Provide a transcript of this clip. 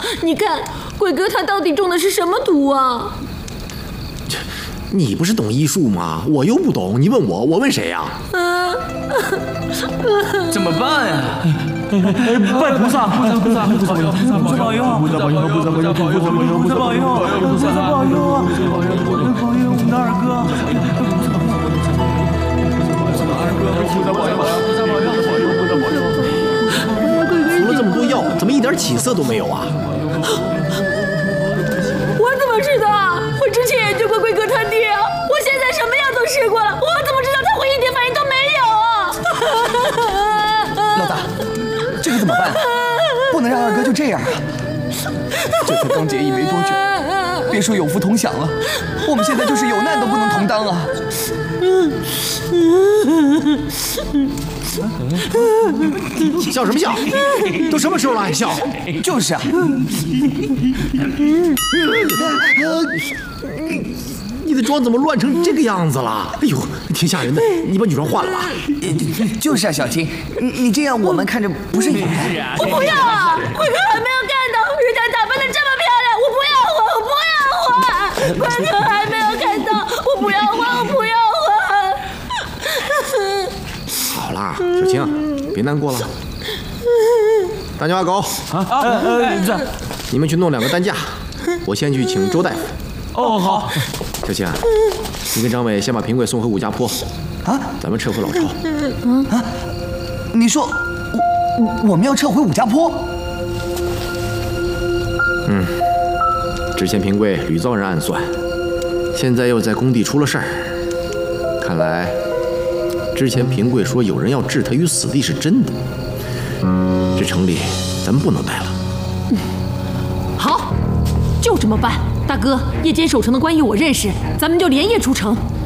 你看，贵哥他到底中的是什么毒啊？ 你不是懂医术吗？我又不懂，你问我，我问谁呀？ 怎么办呀？ 拜菩萨，菩萨保佑，菩萨保佑，菩萨保佑，菩萨保佑，菩萨保佑，菩萨保佑，菩萨保佑，菩萨保佑啊！菩萨保佑，保佑我们的二哥。 服了这么多药，怎么一点起色都没有啊？ 我怎么知道啊？我之前研究过贵哥他爹，我现在什么药都试过了，我怎么知道他会一点反应都没有啊？ 老大，这可怎么办？不能让二哥就这样啊！这才刚结义没多久，别说有福同享了，我们现在就是有难都不能同当啊！ 笑什么笑？都什么时候了还笑？ 就是啊。 你的妆怎么乱成这个样子了？哎呦，挺吓人的！你把女装换了吧？ 就是啊，小青，你这样我们看着不是眼。 我不要啊！贵哥还没有看到，人家打扮的这么漂亮，我不要换，我不要换！贵哥还没有看到，我不要换，我不要换！ 好啦，小青，别难过了。大牛阿狗这， 你们去弄2个担架，我先去请周大夫。 哦好。 小青，你跟张伟先把平贵送回武家坡， 啊， 咱们撤回老巢。 啊，你说我们要撤回武家坡？ 之前平贵屡遭人暗算，现在又在工地出了事儿，看来之前平贵说有人要置他于死地是真的。这城里咱们不能待了。 好，就这么办。大哥，夜间守城的关羽我认识，咱们就连夜出城。